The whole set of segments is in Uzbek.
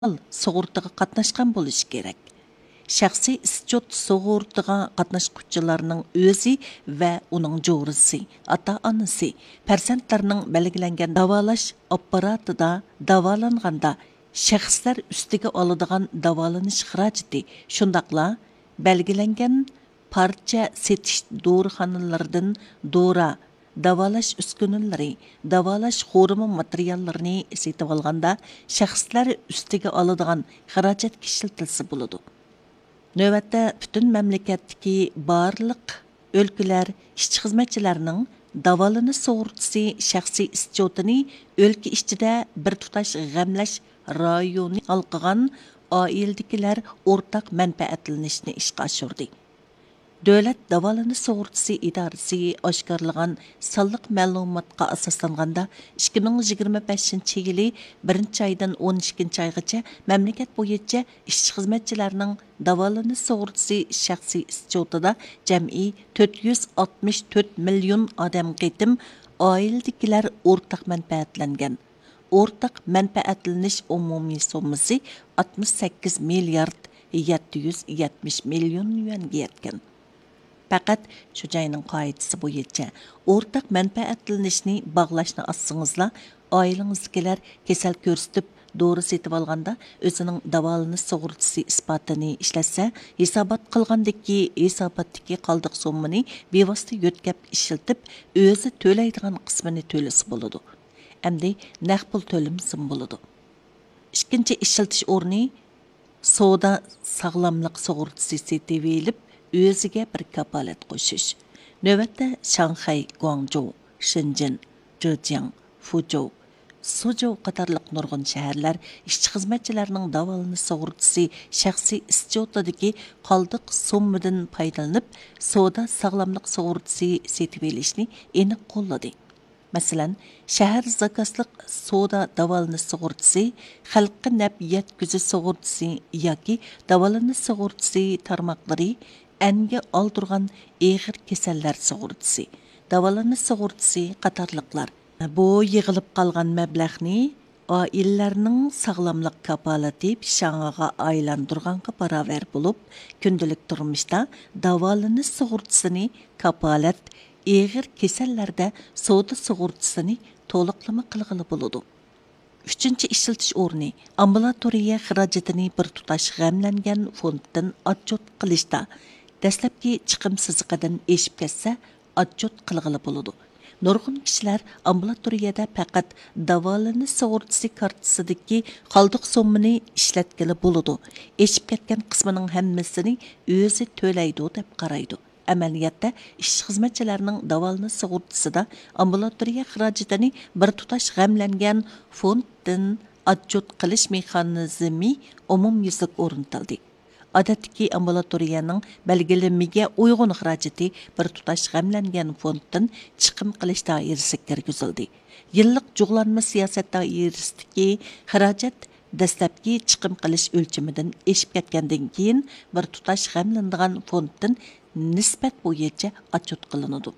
sug'urtaga qatnashgan bo'lishi kerak. Shaxsiy ischot sug'urtaga qatnashuvchilarning o'zi va uning jo'risi, ota-onasi, farzandlarining belgilangan davolash apparatida davolanganda shaxslar ustiga oladigan davolanish xarajati, shundaqla belgilangan parcha setish dorixonalaridan dora, davolash uskunalari, davolash xorimi materiallarini setib olganda shaxslar ustiga oladigan xarajatga ishlatilsa bo'ladi. Növbətdə bütün məmləkətdəki barlıq ölkələr işçi xizmətçilərinin davalını sug'urtisi şəxsi ischotini ölkə içində bir tutaş g'amlash rayoni halqıgan oiladəkilər ortaq mənfəətlanishni işqa oshirdi. Dövlət davalını sug'urtisi idorasi oshkorlagan sonliq ma'lumotga asoslanganda 2025-yili 1-oydan 12-oygacha mamlakat bo'yicha ishchi xizmatchilarning davalını sug'urtisi shaxsiy ischotida jami 464 million odam qitim oiladagilar o'rtaq manfaatlangan. O'rtaq manfaatlanish umumiy summasi 68 milliard 770 million yuanga yetgan. Faqat shu joyning qoidasi bo'yicha o'rtaq manfaatlanishni bog'lashni assingizlar, oilangizdagilar kasal ko'rsatib dori setib olganda o'zining davolanish sug'urtasi isbotini ishlatsa, hisobot qilgandagi hisobotdagi qoldiq summani bevosita yo'tkab ishlatib, o'zi to'laydigan qismini to'lasa bo'ladi. Endi naqd pul to'lamasa bo'ladi. Ikkinchi ishlatish o'rni savdo sog'lomlik sug'urtasi setib olib o'ziga bir kapolat qo'shish. Navbatda Shanxay, Guangzhou, Shenzhen, Zhejiang, Fuzhou, Suzhou qatorliq nurg'un shaharlar ishchi xizmatchilarining davolanish sug'urtasi shaxsiy ischotidagi qoldiq summadan foydalanib, savdo sog'lomlik sug'urtasi setib olishni aniq qo'lladi. Masalan, shahar zakazliq savdo davolanish sug'urtasi, xalqqa naf yetkazish sug'urtasi yoki davolanish sug'urtasi tarmoqlari anga oldirgan eg'ir kasallar sug'urtasi, davolanish sug'urtasi qatorliqlar. Bu yig'ilib qolgan mablag'ni oilalarning sog'lomlik kapolati pishang'iga aylantirganga barobar bo'lib, kundalik turmushda davolanish sug'urtasini kapolat eg'ir kasallarda savdo sug'urtasini to'liqlama qilg'ili bo'ladi. Uchinchi ishlatish o'rni ambulatoriya xarajatini bir tutash g'amlangan fonddan отчет qilishda dastlabki chiqim siziqidan eshib ketsa отчет qilg'ili bo'ladi. Nurg'un kishilar ambulatoriyada faqat davolanish sug'urtasi kartasidagi qoldiq summani ishlatgili bo'ladi. Eshib ketgan qismining hammasini o'zi to'laydi deb qaraydi. Amaliyotda ishchi xizmatchilarining davolanish sug'urtasida ambulatoriya xarajatini bir tutash g'amlangan fonddan отчет qilish mexanizmi umumyuzlik o'rnatildi. Odatdagi ambulatoriyaning belgilanmaga uyg'un xarajati bir tutash g'amlangan fonddan chiqim qilish doirasiga kirgizildi. Yillik jug'lanma siyosat doirasidagi xarajat dastlabki chiqim qilish o'lchamidan eshib ketgandan keyin bir tutash g'amlanadigan fonddan nisbat bo'yicha отчет qilinadi.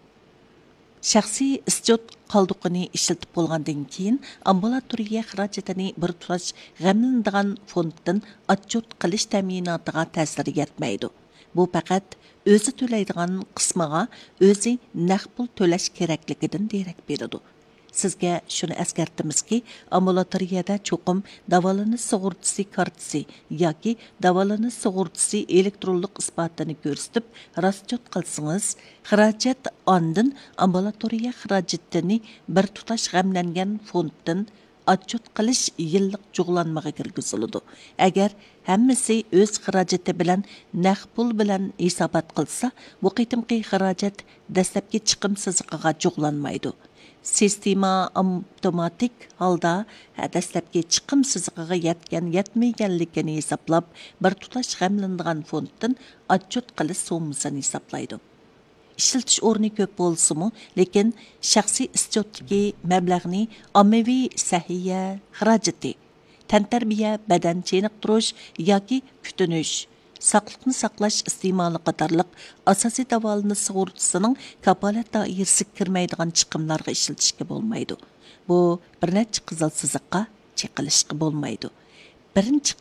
Shaxsiy ischot qoldiqini ishlatib bo'lgandan keyin ambulatoriya xarajatini bir tutash g'amlanadigan fonddan отчет qilish ta'minotiga ta'sir etmaydi. Bu faqat o'zi to'laydigan qismiga o'zi naqd pul to'lash kerakligidan derak beradi. Sizga shuni eskartimizki, ambulatoriyada cho'qim davolanish sug'urtasi kartasi yoki davolanish sug'urtasi elektronlik isbotini ko'rsatib, raschot qilsangiz, xarajat ondan ambulatoriya xarajatini bir tutash g'amlangan fonddan отчет qilish yillik jug'lanmaga kirgiziladi. Agar hammasi o'z xarajati bilan naqd pul bilan hisobot qilsa, bu qitimqi xarajat dastlabki chiqim siziqiga jug'lanmaydi. Sistema avtomatik holda dastlabki chiqim siziqiga yetmaganligini hisoblab, bir tutash g'amlanadigan fonddan отчет qilish summasini hisoblaydi. Ishiltish o'rni ko'p bo'lsa-mu, lekin shaxsiy ischotdagi mablag'ni ommaviy sahiya xarajati, tantarbiya, badan cheniqtirish yoki kutinish, saqliqni saqlash iste'moli qatorliq asosiy davolanish sug'urtasining kapolat doirasiga kirmaydigan chiqimlarga ishlatishga bo'lmaydi. Bu bir necha qizil siziqqa chekilishga bo'lmaydi. birinchi